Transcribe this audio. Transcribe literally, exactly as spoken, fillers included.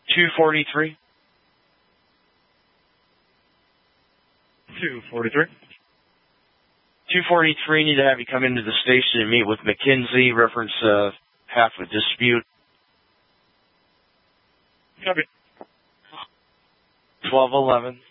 two forty-three. two forty-three. two forty-three, need to have you come into the station and meet with McKenzie, reference uh, half a dispute. Copy. twelve eleven.